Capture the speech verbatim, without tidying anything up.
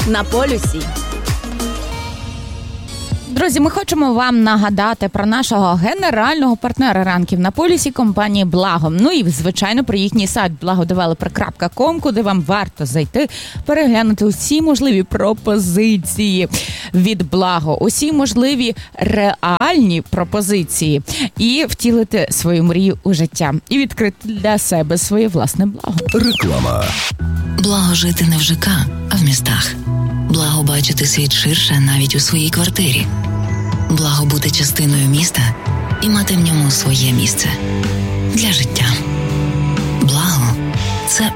на полюсі. Друзі, ми хочемо вам нагадати про нашого генерального партнера ранків на полюсі компанії «Благо». Ну і, звичайно, про їхній сайт благо девелопер крапка ком, куди вам варто зайти, переглянути усі можливі пропозиції від «Благо», усі можливі реальні пропозиції і втілити свою мрію у життя. І відкрити для себе своє власне благо. Реклама. Благо жити не в ЖК, а в містах. Благо бачити світ ширше навіть у своїй квартирі. Благо бути частиною міста і мати в ньому своє місце для життя.